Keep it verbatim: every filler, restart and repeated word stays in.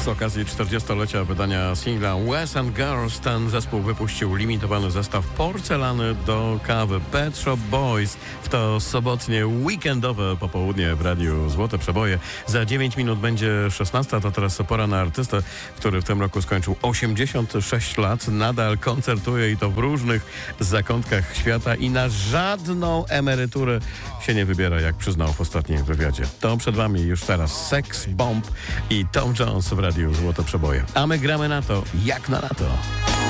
Z okazji czterdziestolecia wydania singla Wes and Girls ten zespół wypuścił limitowany zestaw porcelany do kawy Pet Shop Boys. W to sobotnie, weekendowe popołudnie w Radiu Złote Przeboje. Za dziewięć minut będzie szesnasta, to teraz pora na artystę, który w tym roku skończył osiemdziesiąt sześć lat. Nadal koncertuje i to w różnych zakątkach świata i na żadną emeryturę się nie wybiera, jak przyznał w ostatnim wywiadzie. To przed wami już teraz Sex Bomb i Tom Jones w Radiu Złote Przeboje. A my gramy na to, jak na lato.